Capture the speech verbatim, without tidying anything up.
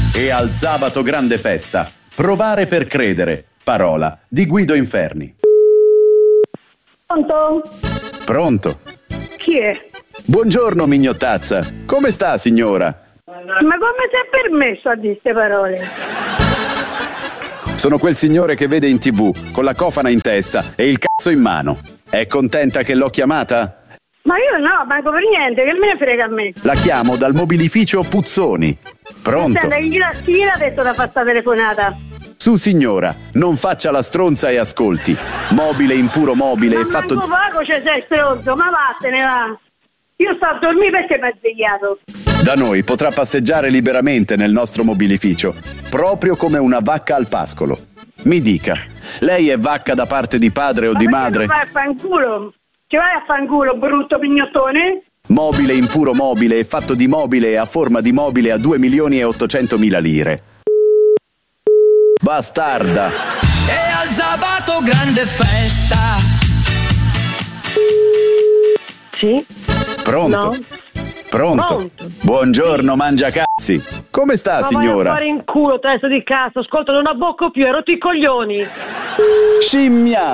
E al sabato grande festa. Provare per credere. Parola di Guido Inferni. Pronto? Pronto? Chi è? Buongiorno mignottazza. Come sta signora? Ma come ti è permesso a dire queste parole? Sono quel signore che vede in tv con la cofana in testa e il cazzo in mano. È contenta che l'ho chiamata? Ma io no, manco per niente, che me ne frega a me? La chiamo dal mobilificio Puzzoni. Pronto? Senta, chi l'ha chi l'ha detto da fare sta telefonata? Su signora, non faccia la stronza e ascolti. Mobile in puro mobile Ma è fatto... manco poco c'è sei stronzo, ma vattene va. Io sto a dormire perché mi ha svegliato. Da noi potrà passeggiare liberamente nel nostro mobilificio, proprio come una vacca al pascolo. Mi dica, lei è vacca da parte di padre o Ma di perché madre? non vai a fanculo? Ci vai a fanculo, brutto pignottone? Mobile in puro mobile è fatto di mobile e a forma di mobile a due milioni e ottocentomila lire. Bastarda! E al sabato grande festa. Sì? Pronto? No? Pronto? Pronto? Buongiorno, mangiacazzi. Come sta, Ma vai a signora? fare in culo, testa di cazzo. Ascolta, non abbocco più, hai rotto i coglioni. Scimmia!